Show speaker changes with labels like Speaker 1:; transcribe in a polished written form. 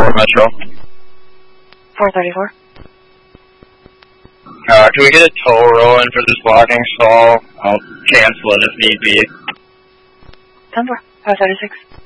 Speaker 1: Metro.
Speaker 2: 434.
Speaker 1: Can we get a tow rolling for this blocking stall? I'll cancel it if need be.
Speaker 2: 10-4. 536.